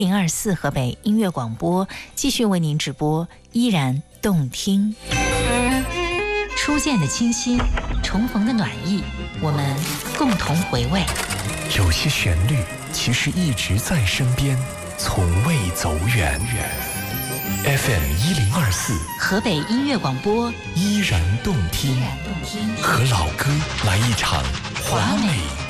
024河北音乐广播继续为您直播，依然动听。初见的清新，重逢的暖意，我们共同回味。 有些旋律其实一直在身边，从未走远。FM 1024 河北音乐广播依然动听，和老歌来一场华美